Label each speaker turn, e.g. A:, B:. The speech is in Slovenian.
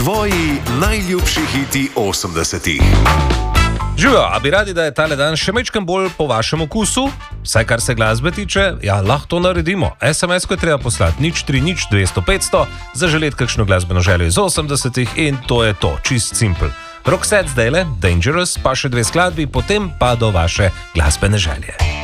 A: Tvoji najljubši hiti 80-ih.
B: Živijo, a bi radi, da je tale dan še mečkam bolj po vašem okusu? Vsaj kar se glasbe tiče, ja, lahko to naredimo. SMS-ko je treba poslati 030 200 500, zaželeti kakšno glasbeno željo iz 80-ih in to je to, čist simpel. Roxette zdajle, Dangerous, pa še 2 skladbi, potem pa do vaše glasbene želje.